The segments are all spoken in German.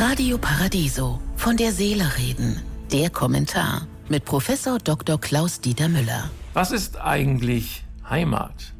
Radio Paradiso, von der Seele reden. Der Kommentar mit Professor Dr. Klaus-Dieter Müller. Was ist eigentlich Heimat?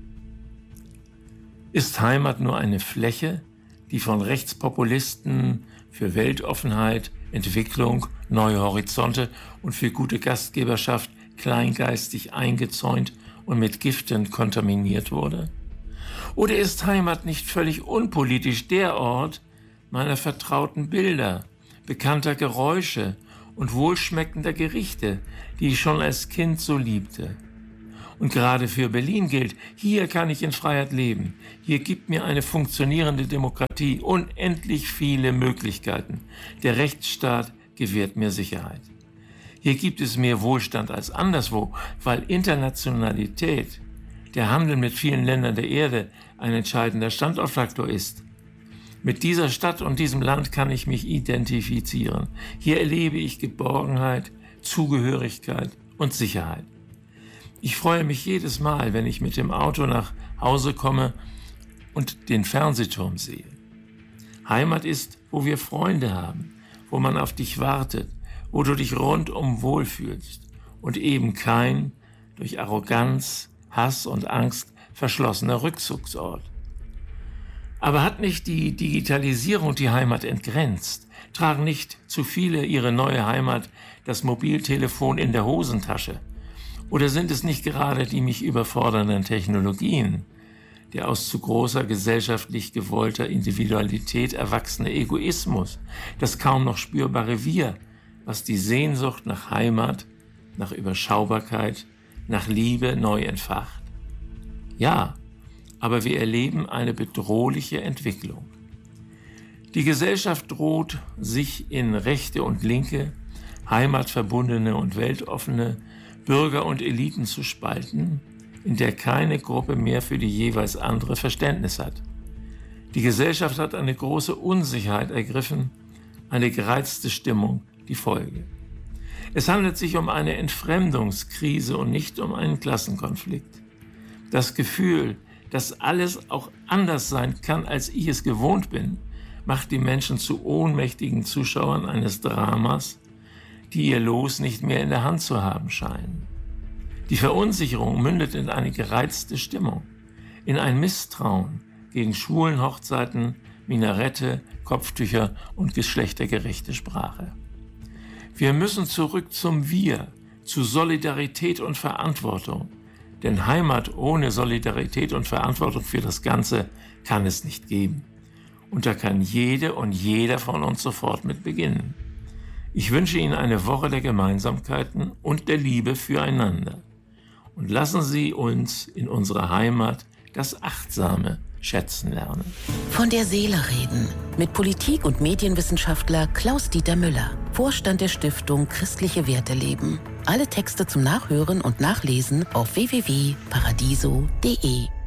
Ist Heimat nur eine Fläche, die von Rechtspopulisten für Weltoffenheit, Entwicklung, neue Horizonte und für gute Gastgeberschaft kleingeistig eingezäunt und mit Giften kontaminiert wurde? Oder ist Heimat nicht völlig unpolitisch der Ort meiner vertrauten Bilder, bekannter Geräusche und wohlschmeckender Gerichte, die ich schon als Kind so liebte? Und gerade für Berlin gilt, hier kann ich in Freiheit leben. Hier gibt mir eine funktionierende Demokratie unendlich viele Möglichkeiten. Der Rechtsstaat gewährt mir Sicherheit. Hier gibt es mehr Wohlstand als anderswo, weil Internationalität, der Handel mit vielen Ländern der Erde, ein entscheidender Standortfaktor ist. Mit dieser Stadt und diesem Land kann ich mich identifizieren. Hier erlebe ich Geborgenheit, Zugehörigkeit und Sicherheit. Ich freue mich jedes Mal, wenn ich mit dem Auto nach Hause komme und den Fernsehturm sehe. Heimat ist, wo wir Freunde haben, wo man auf dich wartet, wo du dich rundum wohlfühlst und eben kein durch Arroganz, Hass und Angst verschlossener Rückzugsort. Aber hat nicht die Digitalisierung die Heimat entgrenzt? Tragen nicht zu viele ihre neue Heimat das Mobiltelefon in der Hosentasche? Oder sind es nicht gerade die mich überfordernden Technologien, der aus zu großer gesellschaftlich gewollter Individualität erwachsene Egoismus, das kaum noch spürbare Wir, was die Sehnsucht nach Heimat, nach Überschaubarkeit, nach Liebe neu entfacht? Ja, aber wir erleben eine bedrohliche Entwicklung. Die Gesellschaft droht, sich in Rechte und Linke, heimatverbundene und weltoffene, Bürger und Eliten zu spalten, in der keine Gruppe mehr für die jeweils andere Verständnis hat. Die Gesellschaft hat eine große Unsicherheit ergriffen, eine gereizte Stimmung die Folge. Es handelt sich um eine Entfremdungskrise und nicht um einen Klassenkonflikt. Das Gefühl, dass alles auch anders sein kann, als ich es gewohnt bin, macht die Menschen zu ohnmächtigen Zuschauern eines Dramas, die ihr Los nicht mehr in der Hand zu haben scheinen. Die Verunsicherung mündet in eine gereizte Stimmung, in ein Misstrauen gegen schwulen Hochzeiten, Minarette, Kopftücher und geschlechtergerechte Sprache. Wir müssen zurück zum Wir, zu Solidarität und Verantwortung. Denn Heimat ohne Solidarität und Verantwortung für das Ganze kann es nicht geben. Und da kann jede und jeder von uns sofort mit beginnen. Ich wünsche Ihnen eine Woche der Gemeinsamkeiten und der Liebe füreinander. Und lassen Sie uns in unserer Heimat das Achtsame schätzen lernen. Von der Seele reden mit Politik- und Medienwissenschaftler Klaus-Dieter Müller, Vorstand der Stiftung Christliche Werte leben. Alle Texte zum Nachhören und Nachlesen auf www.paradiso.de.